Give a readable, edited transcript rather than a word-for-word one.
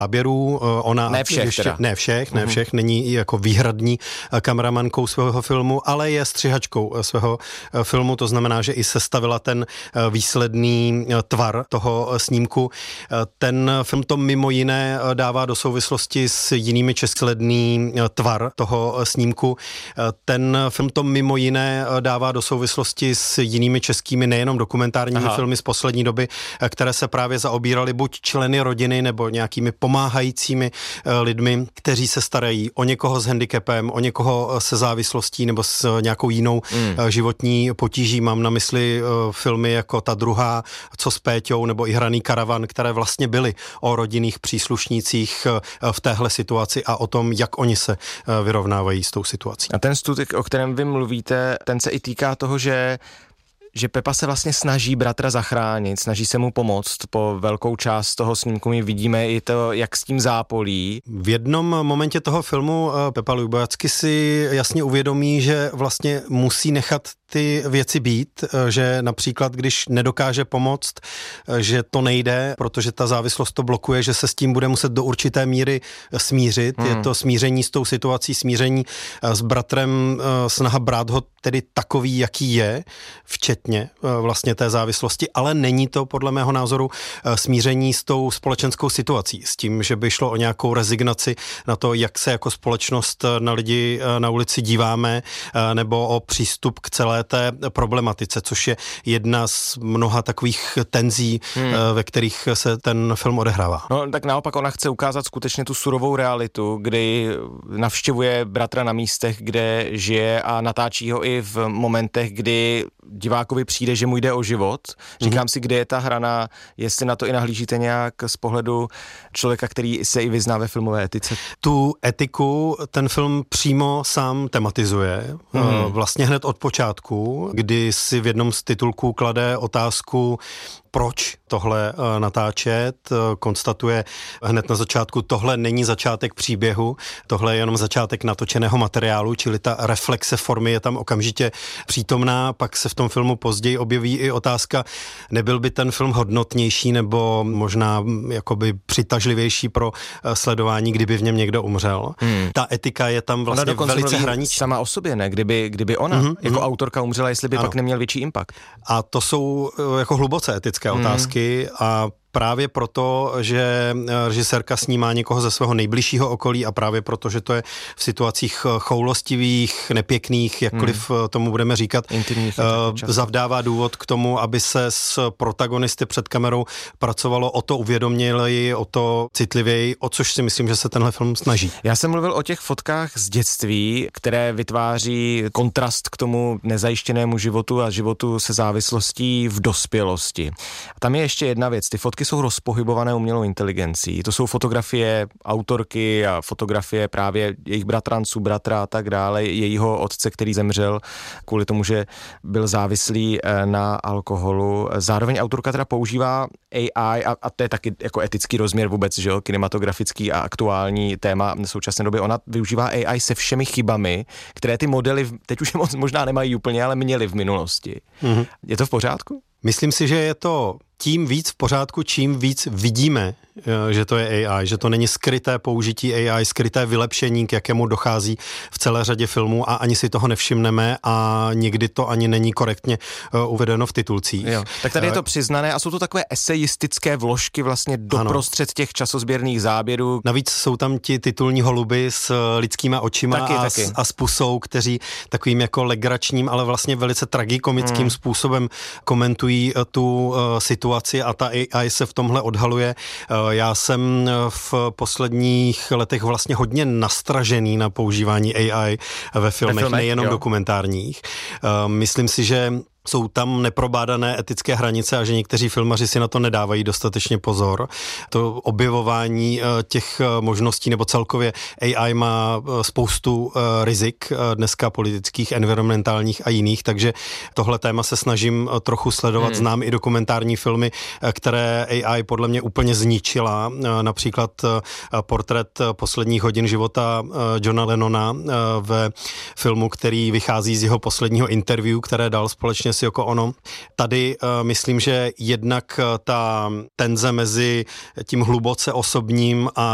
záběrů. Ona ne všech, ne všech, není jako výhradní kameramankou svého filmu, ale je střihačkou svého filmu, to znamená, že i sestavila ten výsledný tvar toho snímku. Ten film to mimo jiné dává do souvislosti s jinými českosledný tvar toho snímku. Ten film to mimo jiné dává do souvislosti s jinými českými, nejenom dokumentárními filmy z poslední doby, které se právě zaobíraly buď členy rodiny nebo nějakými pomáhajícími lidmi, kteří se starají o někoho s handicapem, o někoho se závislostí nebo s nějakou jinou životní potíží. Mám na mysli filmy jako Ta druhá, Co s Péťou nebo i Hraný karavan, které vlastně byly o rodinných příslušnících v téhle situaci a o tom, jak oni se vyrovnávají s tou situací. A ten stud, o kterém vy mluvíte, ten se i týká toho, že Pepa se vlastně snaží bratra zachránit, snaží se mu pomoct. Po velkou část toho snímku my vidíme i to, jak s tím zápolí. V jednom momentě toho filmu Pepa Lubojacky si jasně uvědomí, že vlastně musí nechat ty věci být, že například, když nedokáže pomoct, že to nejde, protože ta závislost to blokuje, že se s tím bude muset do určité míry smířit. Je to smíření s tou situací, smíření s bratrem, snaha brát ho tedy takový, jaký je, včetně vlastně té závislosti, ale není to podle mého názoru smíření s tou společenskou situací, s tím, že by šlo o nějakou rezignaci na to, jak se jako společnost na lidi na ulici díváme, nebo o přístup k celé té problematice, což je jedna z mnoha takových tenzí, ve kterých se ten film odehrává. No tak naopak ona chce ukázat skutečně tu surovou realitu, kdy navštěvuje bratra na místech, kde žije a natáčí ho i v momentech, kdy divákovi přijde, že mu jde o život. Říkám si, kde je ta hrana, jestli na to i nahlížíte nějak z pohledu člověka, který se i vyzná ve filmové etice. Tu etiku ten film přímo sám tematizuje. Vlastně hned od počátku, kdy si v jednom z titulků klade otázku, proč tohle natáčet, konstatuje hned na začátku, tohle není začátek příběhu, tohle je jenom začátek natočeného materiálu, čili ta reflexe formy je tam okamžitě přítomná, pak se v tom filmu později objeví i otázka, nebyl by ten film hodnotnější nebo možná jakoby přitažlivější pro sledování, kdyby v něm někdo umřel. Ta etika je tam vlastně velice hraniční. Sama o sobě, ne? Kdyby ona jako autorka umřela, jestli by pak neměl větší impact. A to jsou jako hluboce etické otázky a právě proto, že režisérka snímá někoho ze svého nejbližšího okolí a právě proto, že to je v situacích choulostivých, nepěkných, jakkoliv tomu budeme říkat, zavdává důvod k tomu, aby se s protagonisty před kamerou pracovalo o to uvědoměleji, o to citlivěji, o což si myslím, že se tenhle film snaží. Já jsem mluvil o těch fotkách z dětství, které vytváří kontrast k tomu nezajištěnému životu a životu se závislostí v dospělosti. A tam je ještě jedna věc, ty fotky jsou rozpohybované umělou inteligencí. To jsou fotografie autorky a fotografie právě jejich bratranců, bratra a tak dále, jejího otce, který zemřel kvůli tomu, že byl závislý na alkoholu. Zároveň autorka teda používá AI a to je taky jako etický rozměr vůbec, že jo, kinematografický a aktuální téma v současné době. Ona využívá AI se všemi chybami, které ty modely teď už možná nemají úplně, ale měly v minulosti. Je to v pořádku? Myslím si, že je to tím víc v pořádku, čím víc vidíme, že to je AI, že to není skryté použití AI, skryté vylepšení, k jakému dochází v celé řadě filmů a ani si toho nevšimneme a někdy to ani není korektně uvedeno v titulcích. Jo. Tak tady je to přiznané a jsou to takové esejistické vložky vlastně doprostřed těch časozběrných záběrů. Navíc jsou tam ti titulní holuby s lidskýma očima a s pusou, kteří takovým jako legračním, ale vlastně velice tragikomickým způsobem komentují tu situaci a ta AI se v tomhle odhaluje. Já jsem v posledních letech vlastně hodně nastražený na používání AI ve filmech nejenom dokumentárních. Myslím si, že jsou tam neprobádané etické hranice a že někteří filmaři si na to nedávají dostatečně pozor. To objevování těch možností nebo celkově AI má spoustu rizik dneska politických, environmentálních a jiných, takže tohle téma se snažím trochu sledovat. Znám i dokumentární filmy, které AI podle mě úplně zničila. Například portrét posledních hodin života Johna Lennona ve filmu, který vychází z jeho posledního interview, které dal společně s Yoko Ono. Tady myslím, že jednak ta tenze mezi tím hluboce osobním a